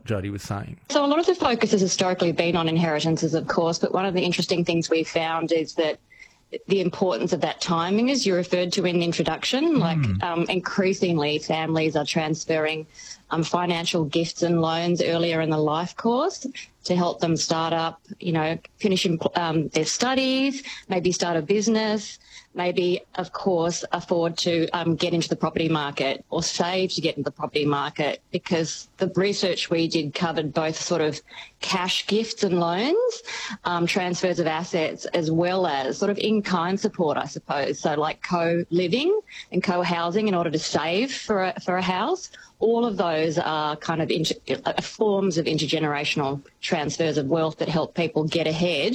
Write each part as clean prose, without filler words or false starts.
what Jody was saying. So a lot of the focus has historically been on inheritances, of course, but one of the interesting things we've found is that the importance of that timing, as you referred to in the introduction, increasingly families are transferring financial gifts and loans earlier in the life course to help them start up, finish their studies, maybe start a business, maybe, of course, afford to get into the property market or save to get into the property market, because the research we did covered both sort of cash gifts and loans, transfers of assets, as well as sort of in-kind support, I suppose. So like co-living and co-housing in order to save for a house. All of those are kind of forms of intergenerational transfers of wealth that help people get ahead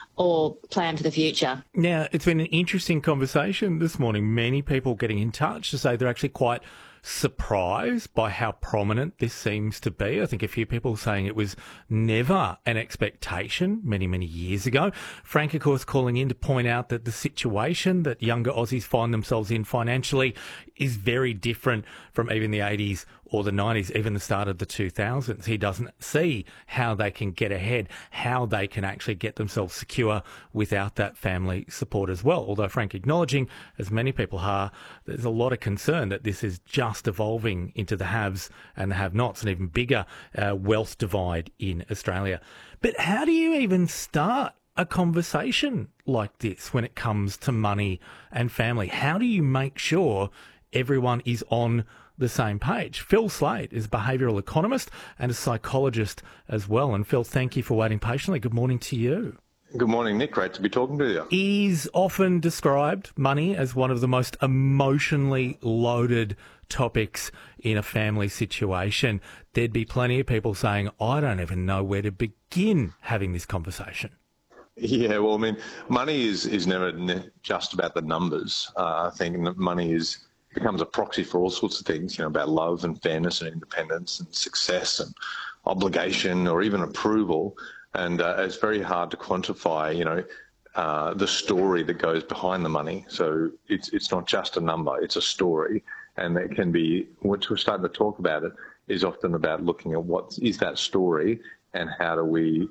or plan for the future. Now, it's been an interesting conversation this morning. Many people getting in touch to say they're actually quite surprised by how prominent this seems to be. I think a few people saying it was never an expectation many, many years ago. Frank, of course, calling in to point out that the situation that younger Aussies find themselves in financially is very different from even the 80s or the 90s, even the start of the 2000s. He doesn't see how they can get ahead, how they can actually get themselves secure without that family support as well. Although Frank acknowledging, as many people are, there's a lot of concern that this is just evolving into the haves and the have-nots, an even bigger wealth divide in Australia. But how do you even start a conversation like this when it comes to money and family? How do you make sure everyone is on the same page? Phil Slade is a behavioural economist and a psychologist as well. And Phil, thank you for waiting patiently. Good morning to you. Good morning, Nick. Great to be talking to you. Is often described money as one of the most emotionally loaded topics in a family situation. There'd be plenty of people saying, I don't even know where to begin having this conversation. Yeah, well, I mean, money is never just about the numbers. I think money becomes a proxy for all sorts of things, about love and fairness and independence and success and obligation or even approval. And it's very hard to quantify, the story that goes behind the money. So it's not just a number, it's a story. And it can be, what we're starting to talk about it is often about looking at what is that story and how do we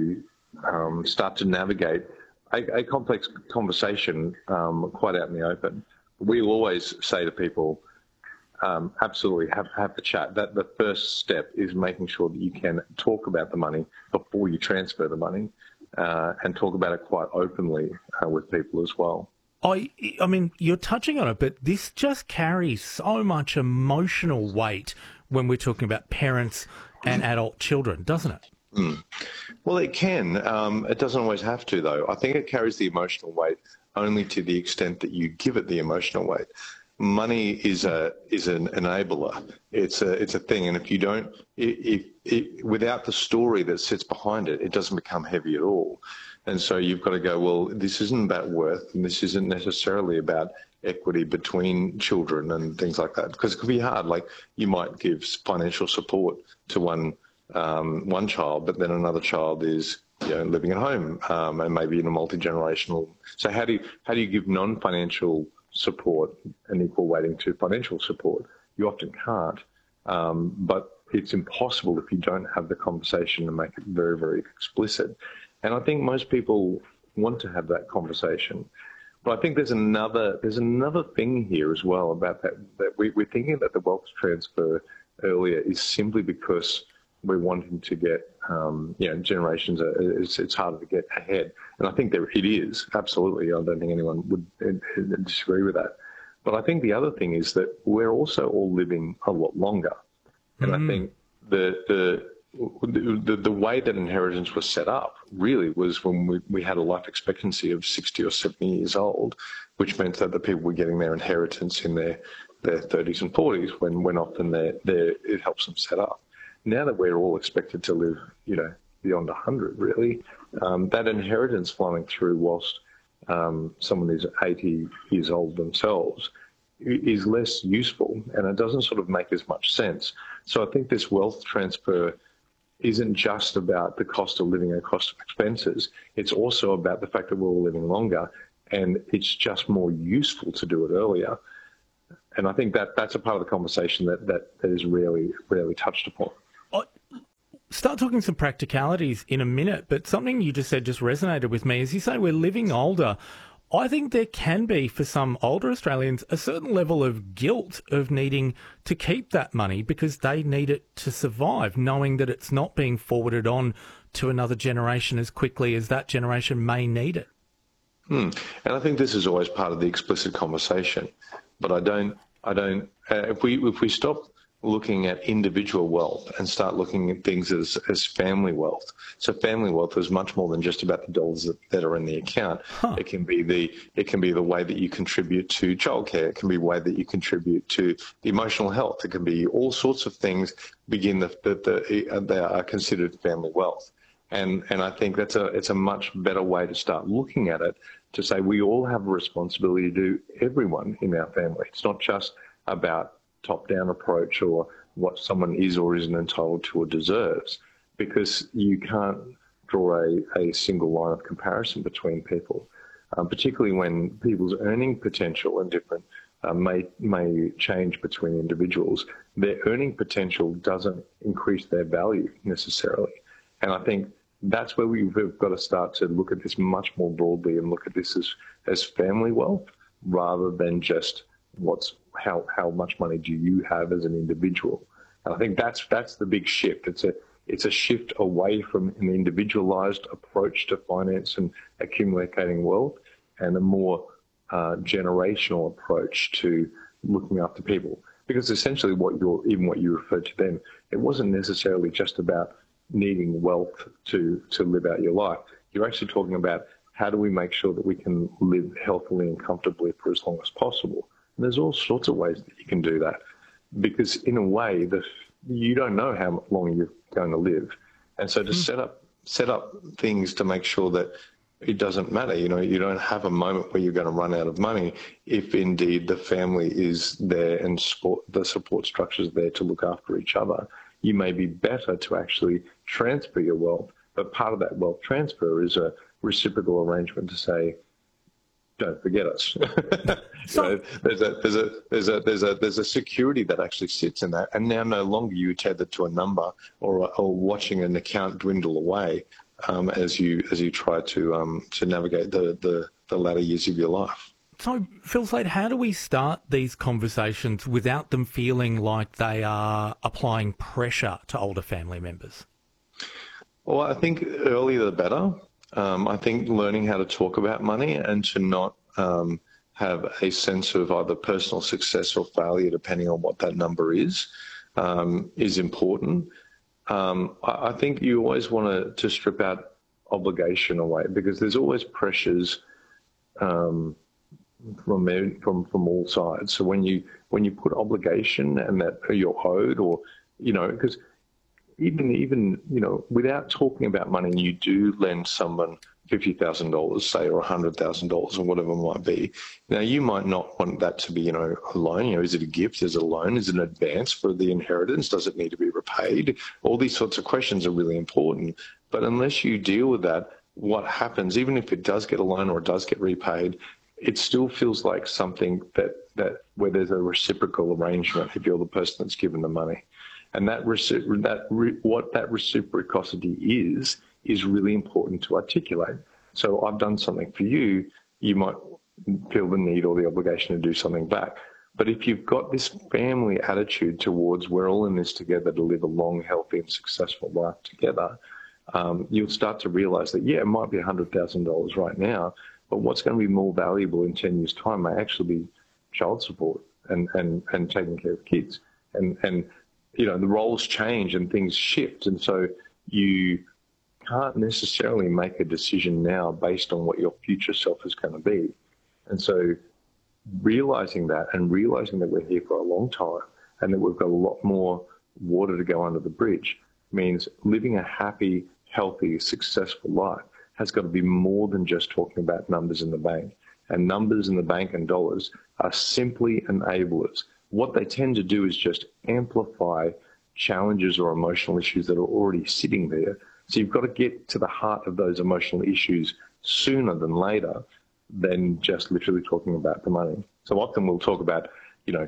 start to navigate a complex conversation quite out in the open. We always say to people, absolutely have the chat. That the first step is making sure that you can talk about the money before you transfer the money, and talk about it quite openly with people as well. I mean, you're touching on it, but this just carries so much emotional weight when we're talking about parents and adult children, doesn't it? Mm. Well, it can. It doesn't always have to, though. I think it carries the emotional weight only to the extent that you give it the emotional weight. Money is an enabler. It's a thing, and if you don't, without the story that sits behind it, it doesn't become heavy at all. And so you've got to go, well, this isn't about worth, and this isn't necessarily about equity between children and things like that, because it could be hard. Like, you might give financial support to one child, but then another child is living at home, and maybe in a multi-generational. So how do you give non-financial support an equal weighting to financial support? You often can't, but it's impossible if you don't have the conversation and make it very, very explicit. And I think most people want to have that conversation. But I think there's another thing here as well about that we're thinking that the wealth transfer earlier is simply because we're wanting to get, generations, it's harder to get ahead. And I think it is, absolutely. I don't think anyone would disagree with that. But I think the other thing is that we're also all living a lot longer. And I think the way that inheritance was set up really was when we had a life expectancy of 60 or 70 years old, which meant that the people were getting their inheritance in their 30s and 40s when often it helps them set up. Now that we're all expected to live, beyond 100, really, that inheritance flowing through whilst someone is 80 years old themselves is less useful, and it doesn't sort of make as much sense. So I think this wealth transfer isn't just about the cost of living and cost of expenses. It's also about the fact that we're all living longer, and it's just more useful to do it earlier. And I think that's a part of the conversation that is rarely touched upon. start talking some practicalities in a minute, but something you just said just resonated with me. As you say, we're living older. I think there can be, for some older Australians, a certain level of guilt of needing to keep that money because they need it to survive, knowing that it's not being forwarded on to another generation as quickly as that generation may need it. And I think this is always part of the explicit conversation. But if we stop looking at individual wealth and start looking at things as family wealth. So family wealth is much more than just about the dollars that are in the account. It can be the way that you contribute to childcare. It can be the way that you contribute to the emotional health. It can be all sorts of things that are considered family wealth. And I think it's a much better way to start looking at it, to say we all have a responsibility to everyone in our family. It's not just about top-down approach or what someone is or isn't entitled to or deserves, because you can't draw a single line of comparison between people, particularly when people's earning potential and different may change between individuals. Their earning potential doesn't increase their value necessarily. And I think that's where we've got to start to look at this much more broadly and look at this as family wealth rather than just how much money do you have as an individual. And I think that's the big shift. It's a shift away from an individualized approach to finance and accumulating wealth, and a more generational approach to looking after people. Because essentially what you referred to then, it wasn't necessarily just about needing wealth to live out your life. You're actually talking about how do we make sure that we can live healthily and comfortably for as long as possible. And there's all sorts of ways that you can do that, because in a way that you don't know how long you're going to live. And so to set up things to make sure that it doesn't matter, you don't have a moment where you're going to run out of money if indeed the family is there and the support structure is there to look after each other. You may be better to actually transfer your wealth, but part of that wealth transfer is reciprocal arrangement to say, don't forget us. So there's a security that actually sits in that, and now no longer you tethered to a number or watching an account dwindle away as you try to navigate the latter years of your life. So, Phil Slade, how do we start these conversations without them feeling like they are applying pressure to older family members? Well, I think earlier the better. I think learning how to talk about money and to not have a sense of either personal success or failure, depending on what that number is important. I think you always want to strip out obligation away, because there's always pressures from all sides. So when you put obligation and that you're owed, or because even without talking about money, and you do lend someone $50,000, say, or $100,000, or whatever it might be. Now, you might not want that to be, a loan. Is it a gift? Is it a loan? Is it an advance for the inheritance? Does it need to be repaid? All these sorts of questions are really important. But unless you deal with that, what happens, even if it does get a loan or it does get repaid, it still feels like something that where there's a reciprocal arrangement if you're the person that's given the money. And what that reciprocity is really important to articulate. So I've done something for you, you might feel the need or the obligation to do something back. But if you've got this family attitude towards we're all in this together to live a long, healthy and successful life together, you'll start to realize that, it might be $100,000 right now, but what's going to be more valuable in 10 years' time may actually be child support and taking care of kids. And the roles change and things shift. And so you can't necessarily make a decision now based on what your future self is going to be. And so realizing that we're here for a long time and that we've got a lot more water to go under the bridge means living a happy, healthy, successful life has got to be more than just talking about numbers in the bank. And numbers in the bank and dollars are simply enablers. What they tend to do is just amplify challenges or emotional issues that are already sitting there. So you've got to get to the heart of those emotional issues sooner than later than just literally talking about the money. So often we'll talk about,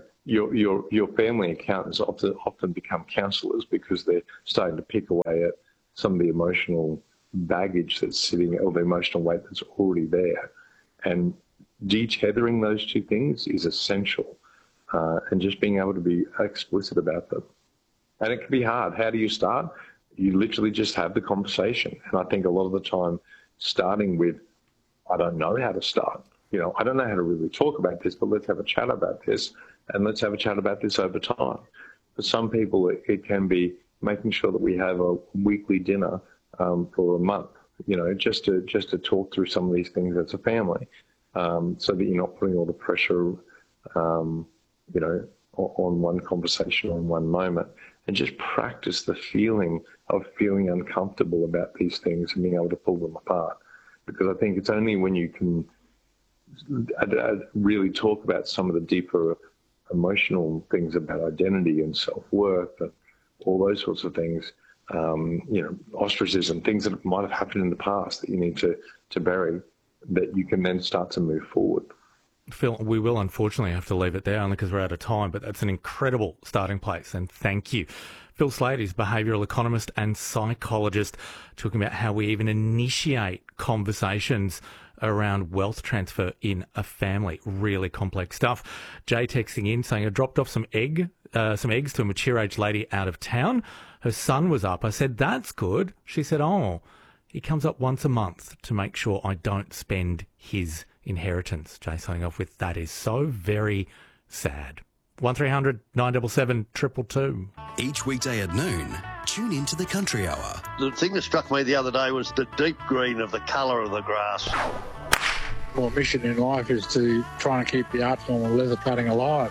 your family accountants often become counsellors because they're starting to pick away some of the emotional baggage that's sitting, or the emotional weight that's already there. And detethering those two things is essential, and just being able to be explicit about them. And it can be hard. How do you start? You literally just have the conversation. And I think a lot of the time, starting with, I don't know how to start. I don't know how to really talk about this, but let's have a chat about this, and let's have a chat about this over time. For some people, it can be making sure that we have a weekly dinner for a month, just to talk through some of these things as a family, so that you're not putting all the pressure, on one conversation, on one moment, and just practice the feeling of feeling uncomfortable about these things and being able to pull them apart. Because I think it's only when you can really talk about some of the deeper emotional things about identity and self-worth and all those sorts of things, ostracism, things that might have happened in the past that you need to bury, that you can then start to move forward. Phil, we will unfortunately have to leave it there only because we're out of time, but that's an incredible starting place, and thank you. Phil Slade is behavioural economist and psychologist, talking about how we even initiate conversations around wealth transfer in a family. Really complex stuff. Jay texting in saying, I dropped off some eggs to a mature age lady out of town. Her son was up. I said, that's good. She said, oh, he comes up once a month to make sure I don't spend his inheritance. Jay signing off with, that is so very sad. 1300 977 222. Each weekday at noon, tune into the Country Hour. The thing that struck me the other day was the deep green of the colour of the grass. My mission in life is to try and keep the art form of leather cutting alive.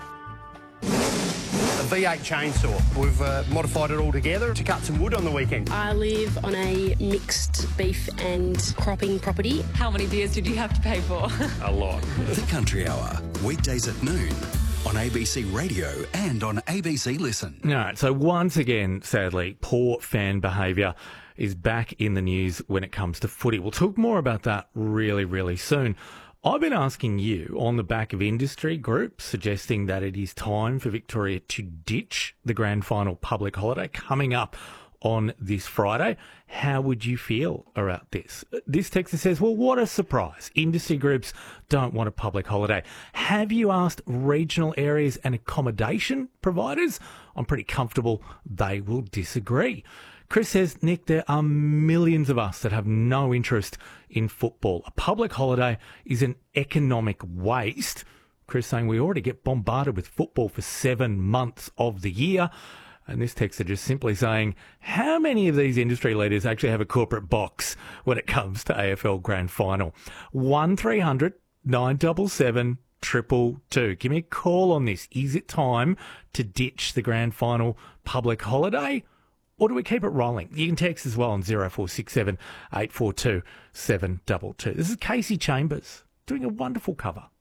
A V8 chainsaw. We've modified it all together to cut some wood on the weekend. I live on a mixed beef and cropping property. How many beers did you have to pay for? A lot. The Country Hour, weekdays at noon on ABC Radio and on ABC Listen. All right, so once again, sadly, poor fan behaviour is back in the news when it comes to footy. We'll talk more about that really, really soon. I've been asking you on the back of industry groups suggesting that it is time for Victoria to ditch the grand final public holiday coming up on this Friday. How would you feel about this? This texter says, well, what a surprise. Industry groups don't want a public holiday. Have you asked regional areas and accommodation providers? I'm pretty comfortable they will disagree. Chris says, Nick, there are millions of us that have no interest in football. A public holiday is an economic waste. Chris saying we already get bombarded with football for 7 months of the year. And this texter just simply saying, how many of these industry leaders actually have a corporate box when it comes to AFL Grand Final? 1300 977 222. Give me a call on this. Is it time to ditch the Grand Final public holiday? Or do we keep it rolling? You can text as well on 0467 842 722. This is Casey Chambers doing a wonderful cover.